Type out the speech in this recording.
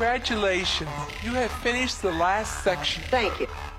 Congratulations. You have finished the last section. Thank you.